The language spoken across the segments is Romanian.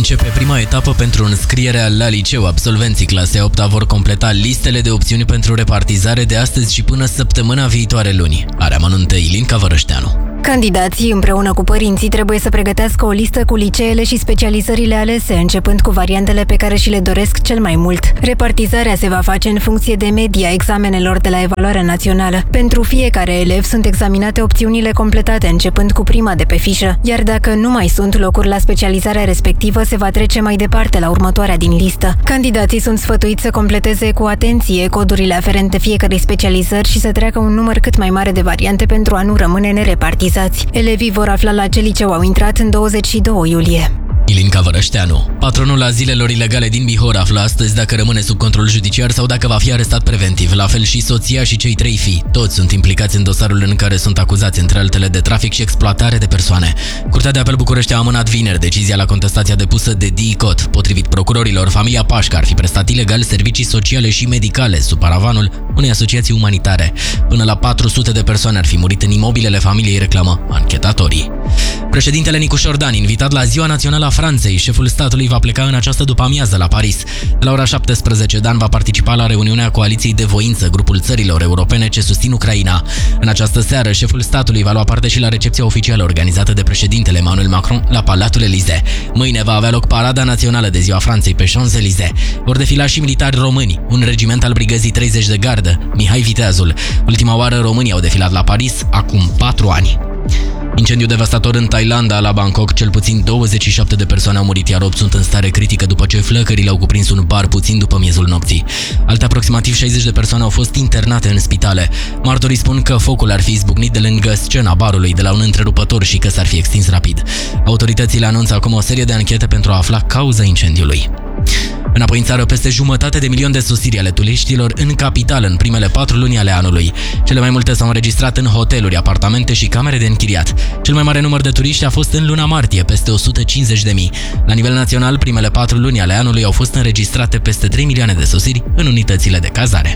începe prima etapă pentru înscrierea la liceu. Absolvenții clasei 8 vor completa listele de opțiuni pentru repartizare de astăzi și până săptămâna viitoare luni. Are amănunte Ilinca Vărășteanu. Candidații împreună cu părinții trebuie să pregătească o listă cu liceele și specializările alese, începând cu variantele pe care și le doresc cel mai mult. Repartizarea se va face în funcție de media examenelor de la evaluarea națională. Pentru fiecare elev sunt examinate opțiunile completate, începând cu prima de pe fișă, iar dacă nu mai sunt locuri la specializarea respectivă, se va trece mai departe la următoarea din listă. Candidații sunt sfătuiți să completeze cu atenție codurile aferente fiecărei specializări și să treacă un număr cât mai mare de variante pentru a nu rămâne nerepartizați. Elevii vor afla la ce liceu au intrat în 22 iulie. Ilinca Vărășteanu. Patronul azilelor ilegale din Bihor află astăzi dacă rămâne sub control judiciar sau dacă va fi arestat preventiv. La fel și soția și cei 3 fii. Toți sunt implicați în dosarul în care sunt acuzați, între altele, de trafic și exploatare de persoane. Curtea de apel București a amânat vineri decizia la contestația depusă de DICOT. Potrivit procurorilor, familia Pașca ar fi prestat ilegal servicii sociale și medicale sub paravanul unei asociații umanitare. Până la 400 de persoane ar fi murit în imobilele familiei, reclamă anchetatorii. Președintele Nicușor Dan, invitat la Ziua Națională a Franței, șeful statului va pleca în această după-amiază la Paris. De la ora 17, Dan va participa la reuniunea Coaliției de Voință, grupul țărilor europene ce susțin Ucraina. În această seară, șeful statului va lua parte și la recepția oficială organizată de președintele Emmanuel Macron la Palatul Élysée. Mâine va avea loc Parada Națională de Ziua Franței pe Champs-Élysées. Vor defila și militari români, un regiment al Brigăzii 30 de Gardă, Mihai Viteazul. Ultima oară românii au defilat la Paris acum 4 ani. Incendiu devastator în Thailanda, la Bangkok, cel puțin 27 de persoane au murit, iar 8 sunt în stare critică după ce flăcările au cuprins un bar puțin după miezul nopții. Alte aproximativ 60 de persoane au fost internate în spitale. Martorii spun că focul ar fi izbucnit de lângă scena barului, de la un întrerupător, și că s-ar fi extins rapid. Autoritățile anunță acum o serie de anchete pentru a afla cauza incendiului. Înapoi în țară, peste 1,5 milion de sosiri ale turiștilor în capitală în primele 4 luni ale anului. Cele mai multe s-au înregistrat în hoteluri, apartamente și camere de închiriat. Cel mai mare număr de turiști a fost în luna martie, peste 150.000. La nivel național, primele 4 luni ale anului au fost înregistrate peste 3 milioane de sosiri în unitățile de cazare.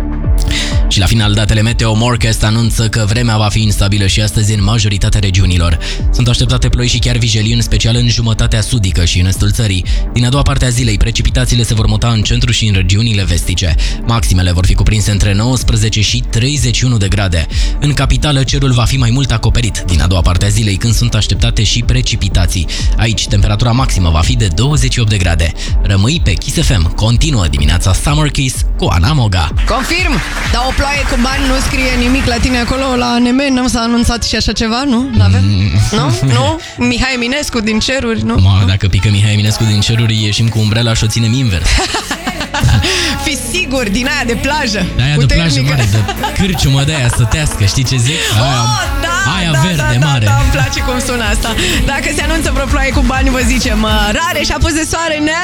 Și la final, datele Meteo Morecast anunță că vremea va fi instabilă și astăzi în majoritatea regiunilor. Sunt așteptate ploi și chiar vijelii, în special în jumătatea sudică și în estul țării. Din a doua parte a zilei, precipitațiile se vor muta în centru și în regiunile vestice. Maximele vor fi cuprinse între 19 și 31 de grade. În capitală, cerul va fi mai mult acoperit din a doua parte a zilei, când sunt așteptate și precipitații. Aici, temperatura maximă va fi de 28 de grade. Rămâi pe Kiss FM. Continuă dimineața Summer Kiss cu Ana Moga. Confirm! Dar o ploaie cu bani nu scrie nimic la tine acolo, la ANM? Nu s-a anunțat și așa ceva, nu? N-avem? Nu? Nu? Mihai Eminescu din ceruri, nu? Dacă pică Mihai Eminescu din ceruri, ieșim cu umbrela și o ținem invers. Fi sigur, din aia de plajă. De aia de plajă mare, de cârciumă de aia sătească, știi ce zic? Aia verde mare. Da, îmi place cum sună asta. Dacă se anunță vreo ploaie cu bani, vă zicem rare și apus de soare,